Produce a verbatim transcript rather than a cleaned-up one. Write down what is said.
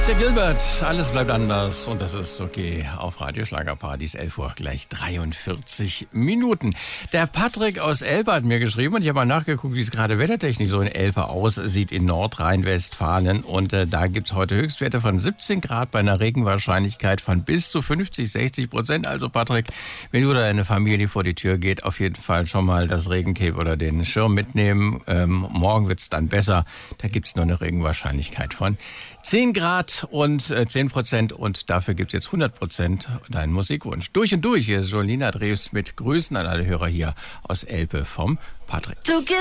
Jack Gilbert, alles bleibt anders und das ist okay auf Radio Schlagerpartys, elf Uhr gleich dreiundvierzig Minuten. Der Patrick aus Elbe hat mir geschrieben und ich habe mal nachgeguckt, wie es gerade wettertechnisch so in Elbe aussieht in Nordrhein-Westfalen und äh, da gibt's heute Höchstwerte von siebzehn Grad bei einer Regenwahrscheinlichkeit von bis zu fünfzig, sechzig Prozent. Also Patrick, wenn du oder deine Familie vor die Tür geht, auf jeden Fall schon mal das Regencape oder den Schirm mitnehmen. Ähm, morgen wird's dann besser, da gibt's nur eine Regenwahrscheinlichkeit von zehn Grad und äh, zehn Prozent und dafür gibt's jetzt hundert Prozent deinen Musikwunsch. Durch und durch, hier ist Jolina Drews mit Grüßen an alle Hörer hier aus Elbe vom Patrick.